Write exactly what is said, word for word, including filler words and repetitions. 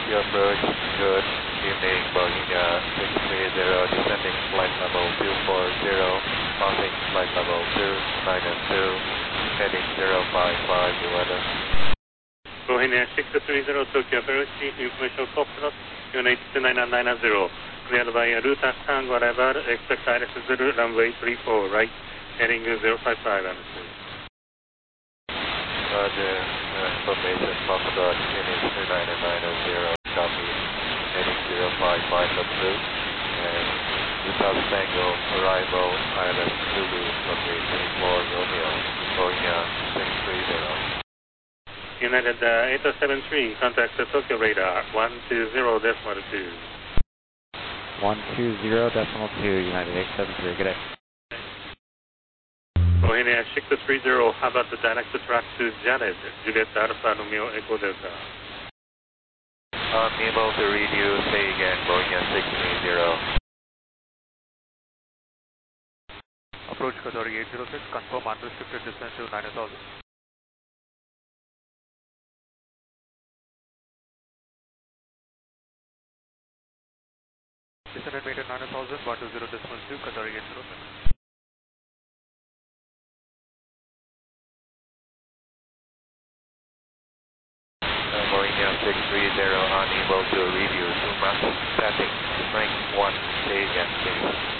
Tokyo approach, good evening, Boeing uh, six three zero, descending flight level two four zero, passing flight level two nine two, heading zero five five, your weather. Boeing six three zero, Tokyo approach, information copy, unit nine nine zero, cleared by route Tango arrival, expect I S zero, runway three four, right, heading zero five five, understood. Roger, uh, information Foxtrot, unit two nine nine zero, copy, heading zero five five, approved, and Utah Tango, arrival, I L S Zulu, runway three four, Romeo, Boeing six three zero. United uh, eight seven three, contact the Tokyo radar, one two zero decimal two. one two zero decimal two, United eight seven three, good day. Boeing six three zero, how about the direct track to Janet, Juliet Alpha Romeo Echo Delta? Unable to read you, say again, Boeing six three zero. Approach Qatari eight zero six, confirm unrestricted distance to nine thousand. Descended maintain nine thousand, one two zero decimal two, Qatari eight zero six. Boeing six three zero, unable to read you, two mass static, strength one, say again, please.